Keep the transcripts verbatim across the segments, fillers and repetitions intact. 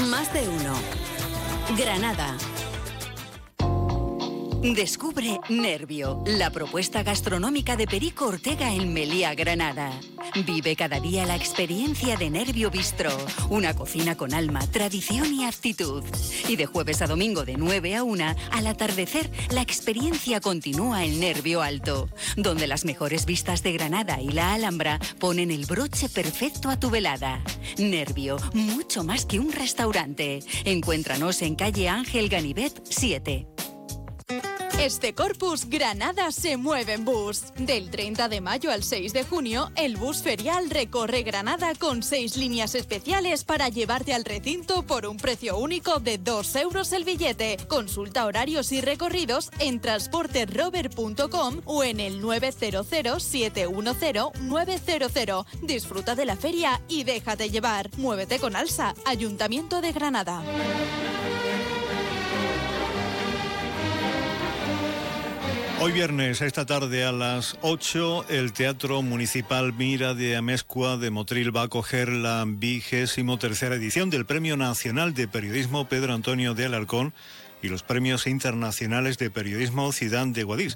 Más de uno. Granada. Descubre Nervio, la propuesta gastronómica de Perico Ortega en Melía, Granada. Vive cada día la experiencia de Nervio Bistró, una cocina con alma, tradición y actitud. Y de jueves a domingo de nueve a una, al atardecer, la experiencia continúa en Nervio Alto, donde las mejores vistas de Granada y la Alhambra ponen el broche perfecto a tu velada. Nervio, mucho más que un restaurante. Encuéntranos en calle Ángel Ganivet siete. Este Corpus, Granada se mueve en bus. Del treinta de mayo al seis de junio, el bus ferial recorre Granada con seis líneas especiales para llevarte al recinto por un precio único de dos euros el billete. Consulta horarios y recorridos en transporterover punto com o en el nueve cero cero, siete uno cero, nueve cero cero. Disfruta de la feria y déjate llevar. Muévete con Alsa, Ayuntamiento de Granada. Hoy viernes, esta tarde a las ocho, el Teatro Municipal Mira de Amezcua de Motril va a acoger la vigésimo tercera edición del Premio Nacional de Periodismo Pedro Antonio de Alarcón y los Premios Internacionales de Periodismo Ciudad de Guadix.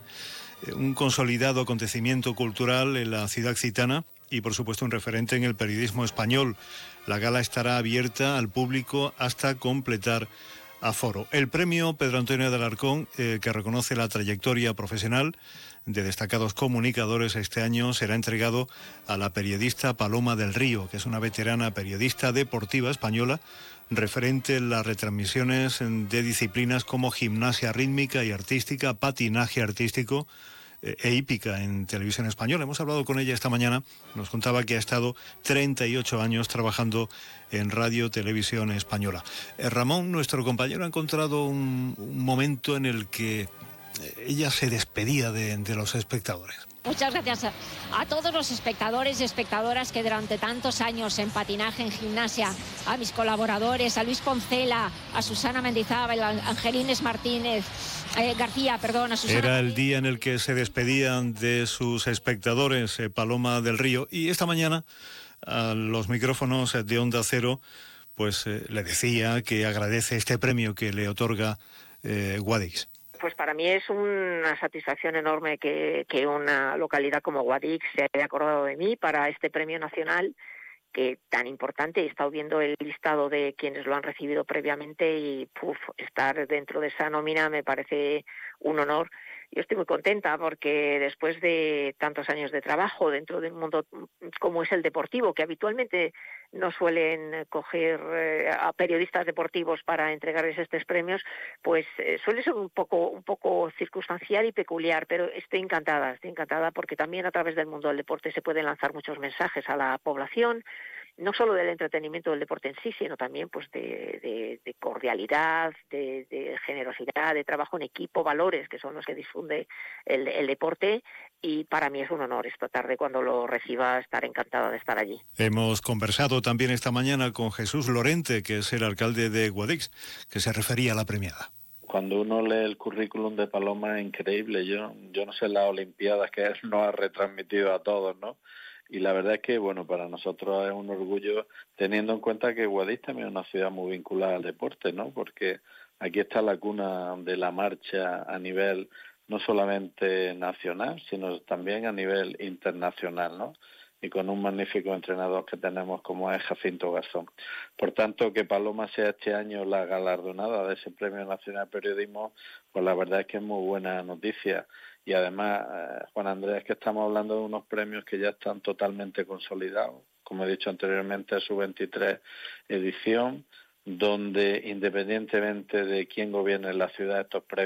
Un consolidado acontecimiento cultural en la ciudad gitana y, por supuesto, un referente en el periodismo español. La gala estará abierta al público hasta completar aforo. El premio Pedro Antonio de Alarcón, eh, que reconoce la trayectoria profesional de destacados comunicadores, este año será entregado a la periodista Paloma del Río, que es una veterana periodista deportiva española, referente en las retransmisiones de disciplinas como gimnasia rítmica y artística, patinaje artístico e hípica en televisión española. Hemos hablado con ella esta mañana, nos contaba que ha estado treinta y ocho años trabajando en Radio Televisión Española. Eh, Ramón, nuestro compañero, ha encontrado un, un momento en el que ella se despedía de, de los espectadores. Muchas gracias a, a todos los espectadores y espectadoras que durante tantos años en patinaje, en gimnasia, a mis colaboradores, a Luis Poncela, a Susana Mendizábal, a Angelines Martínez, eh, García, perdón, a Susana. Era el día en el que se despedían de sus espectadores, eh, Paloma del Río, y esta mañana a los micrófonos de Onda Cero, pues eh, le decía que agradece este premio que le otorga eh, Guadix. Pues para mí es una satisfacción enorme que, que una localidad como Guadix se haya acordado de mí para este premio nacional, que tan importante. He estado viendo el listado de quienes lo han recibido previamente y puf, estar dentro de esa nómina me parece un honor. Yo estoy muy contenta porque después de tantos años de trabajo dentro de un mundo como es el deportivo, que habitualmente no suelen coger eh, a periodistas deportivos para entregarles estos premios, pues eh, suele ser un poco un poco circunstancial y peculiar, pero estoy encantada, estoy encantada porque también a través del mundo del deporte se pueden lanzar muchos mensajes a la población, no solo del entretenimiento del deporte en sí, sino también pues de, de, de cordialidad, de, de generosidad, de trabajo en equipo, valores que son los que difunde el, el deporte, y para mí es un honor esta tarde cuando lo reciba estar encantada de estar allí. Hemos conversado también esta mañana con Jesús Lorente, que es el alcalde de Guadix, que se refería a la premiada. Cuando uno lee el currículum de Paloma es increíble. Yo, yo no sé las Olimpiadas que él nos ha retransmitido a todos, ¿no? Y la verdad es que, bueno, para nosotros es un orgullo, teniendo en cuenta que Guadix también es una ciudad muy vinculada al deporte, ¿no? Porque aquí está la cuna de la marcha a nivel no solamente nacional, sino también a nivel internacional, ¿no? Y con un magnífico entrenador que tenemos como es Jacinto Garzón. Por tanto, que Paloma sea este año la galardonada de ese Premio Nacional de Periodismo, pues la verdad es que es muy buena noticia. Y además, eh, Juan Andrés, que estamos hablando de unos premios que ya están totalmente consolidados. Como he dicho anteriormente, es su veintitrés edición, donde independientemente de quién gobierne la ciudad, estos premios